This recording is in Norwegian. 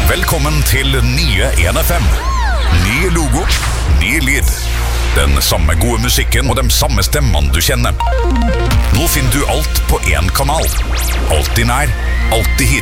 Velkommen til nye 1FM. Ny logo, ny lyd. Den samme gode musikken og de samme stemmene du kjenner. Nå finner du alt på en kanal. Alltid nær, alltid hit.